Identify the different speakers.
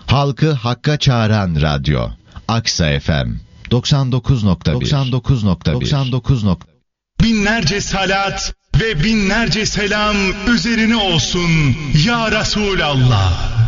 Speaker 1: Halkı hakka çağıran radyo. Aksa FM 99.1.
Speaker 2: Binlerce salat ve binlerce selam üzerine olsun ya Resulallah.